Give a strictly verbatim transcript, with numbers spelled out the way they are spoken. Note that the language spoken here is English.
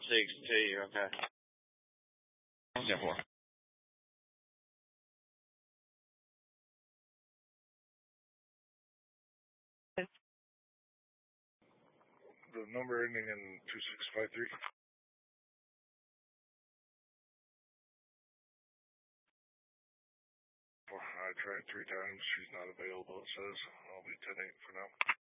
six T, okay. Yeah, four. The number ending in two six five three. I tried three times. She's not available, it says. I'll be ten eight for now.